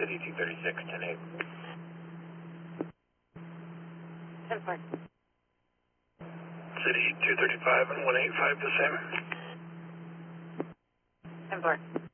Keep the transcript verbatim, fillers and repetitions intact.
City two thirty-six, ten eight. ten four. City two thirty-five and one eighty-five, the same. ten four.